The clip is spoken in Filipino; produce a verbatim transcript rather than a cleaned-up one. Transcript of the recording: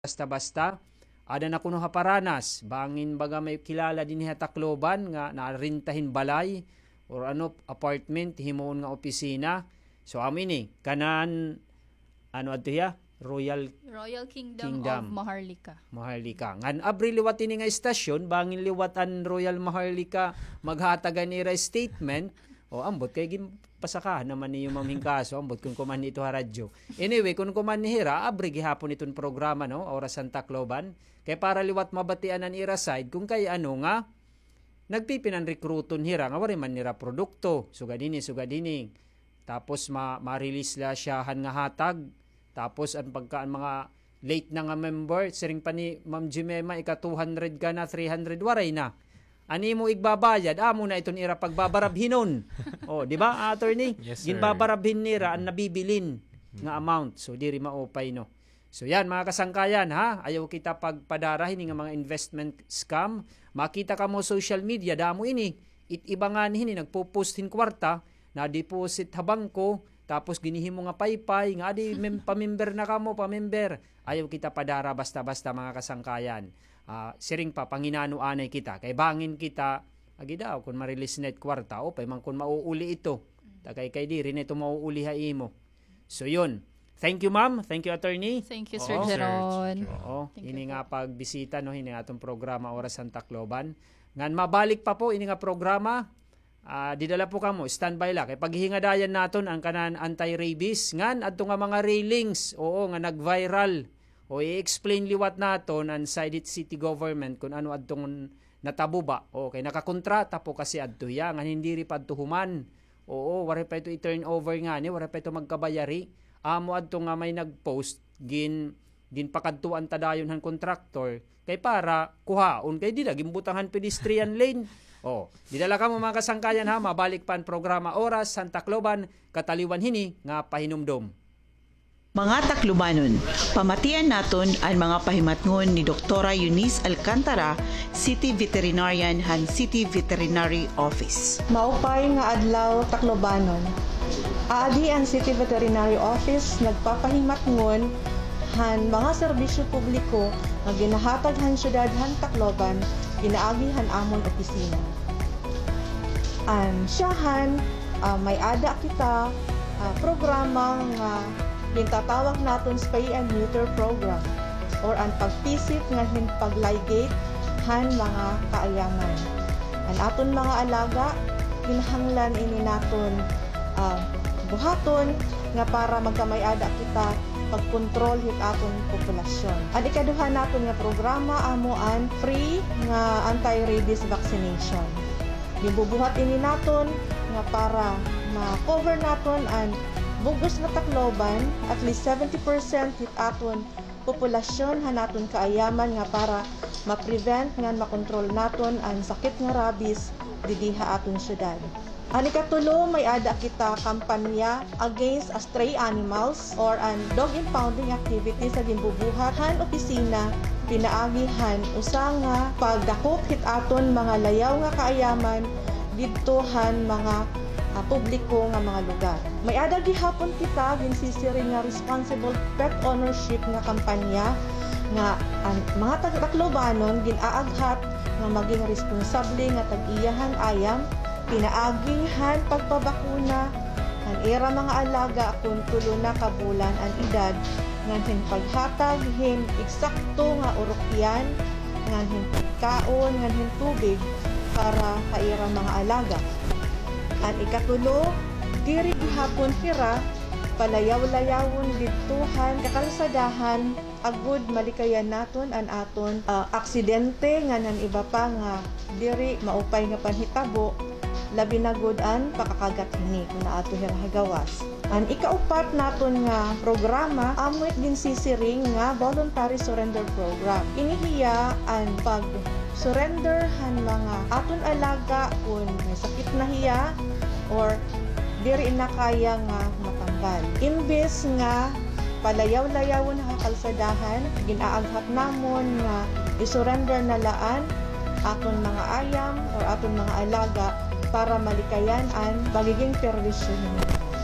basta-basta. Ada na kuno haparanas, bangin baga may kilala din ha Tacloban nga narintahin balay or ano apartment himon nga opisina. So amin ni kanan ano adto ya Royal Royal Kingdom, Kingdom of Maharlika. Maharlika. Ngan abri liwat ini nga estasyon, bangin liwatan Royal Maharlika maghatagan nira statement. O ambot kay gin pasaka naman niyo maming kaso ambot kun kuman ito ha radyo. Anyway, kun kuman ni hira abri gihapon itong programa no Orasan Tacloban kay para liwat mabatian an ira side kung kay ano nga nagpipinan rekruton hira nga wari man nira produkto sugadini sugadini. Tapos ma ma-release la siyahan nga hatag. Tapos ang pagkaan mga late na nga member siring pa ni Ma'am Jimema ika two hundred ka na three hundred waray na. Ani mo igbabayad, amo na iton ira pagbabarabhinon. Oh, di ba, attorney? Yes, sir. Ginbabarabhin nira ang nabibilin nga amount. So diri maupay no. So yan mga kasangkayan ha, ayaw kita pagpadarahin nga mga investment scam. Makita ka mo social media damo ini. It iba nga ni nagpo-postin kwarta na deposit ha bangko tapos ginihimo nga paypay nga di mem, pamember na kamo pamember. Ayaw kita padara basta-basta mga kasangkayan. Uh, siring pa panginano anay kita kay bangin kita agi daw kun ma-release net kwarta o pay man kun mauuli ito takay kay diri neto mauuli ha imo. So yun, thank you ma'am, thank you attorney. Thank you Oo. Sir Jeron. Oo, Thank ini you nga pagbisita no ini atong programa Orasan Tacloban. Ngan mabalik pa po ini nga programa. Uh, didala po kamo standby la kay paghingadayan naton ang kanan anti-rabies ngan adto nga mga railings oo nga nag-viral. O i-explain liwat naton ang Sidit City Government kung ano adtong natabo ba. O kay nakakontrata po kasi adto ya nga hindi ri padto human. Oo, wala pa ito i-turn over nga ni, wala pa ito magkabayari. Amo adto nga may nag-post gin gin pakadtuan tadayon han contractor kay para kuhaon kay dila gimbutangan pedestrian lane. Oh, didala ka mo mga kasangkayan ha, mabalik pa ang programa Oras Santa Tacloban kataliwan hini nga pahinumdom. Mga Taclobanon, pamatian naton ang mga pahimatngon ni Doktora Eunice Alcantara, City Veterinarian han City Veterinary Office. Maupay nga adlaw Taclobanon. Aadi ang City Veterinary Office nagpapahimatngon han mga serbisyo publiko nga ginahatag han syudad han Tacloban inaagi han amon opisina. An siyahan uh, may ada kita uh, programa nga gintatawag naton spay and neuter program or ang pagpisit nga hin pagligate han mga kaayaman. Ang aton mga alaga ginahanglan ini naton uh, buhaton nga para magkamay-ada kita pagkontrol hit aton populasyon. Ang ikaduha naton nga programa amo ang free nga anti-rabies vaccination. Gibubuhat ini naton nga para ma-cover naton ang bugos nga Tacloban, at least seventy percent hit aton populasyon hanaton kaayaman nga para ma-prevent nga makontrol naton ang sakit nga rabies didiha aton syudad. Ani katulo may ada kita kampanya against stray animals or an dog impounding activity sa ginbubuhat han opisina pinaagihan usa nga pagdakop hit aton mga layaw nga kaayaman didtohan mga Uh, publiko nga mga lugar. May ada gihapon kita ginsisiring nga responsible pet ownership nga kampanya nga ang mga taga-Taclobanon ginaaghat nga maging responsable nga tag-iyahan ayam pinaagihan pagpabakuna ang era mga alaga kung tulo na kabulan ang edad nga hin paghatag hin eksakto nga urokyan nga hin pagkaon nga hin tubig para kaira mga alaga. Ang ikatulo, diri gihapon hira, palayaw-layawon didtuhan, kakalsadahan, agud malikayan naton an aton uh, aksidente nga nan iba pa nga diri maupay nga panhitabo, labi na gud an pakakagat hini kung naato hiragawas. Ang ikaupat naton nga programa, amoy din sisiring nga voluntary surrender program. Inihiya ang pag surrender han mga aton alaga kung may sakit na hiya or diri na kaya nga matanggal. Imbes nga palayaw-layawon nga kalsadahan, ginaaghat namon nga isurrender na laan aton mga ayam or aton mga alaga para malikayan ang magiging perwisyon.